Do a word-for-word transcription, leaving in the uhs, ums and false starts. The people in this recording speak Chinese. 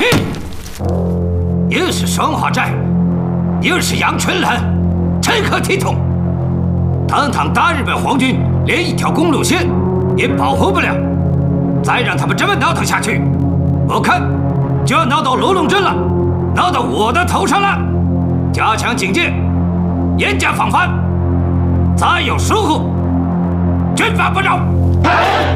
又是双华寨，又是阳春兰，成何体统？堂堂大日本皇军，连一条公路线也保护不了，再让他们这么闹腾下去，我看就要闹到罗龙镇了，闹到我的头上了。加强警戒，严加防范，再有疏忽，军法不容。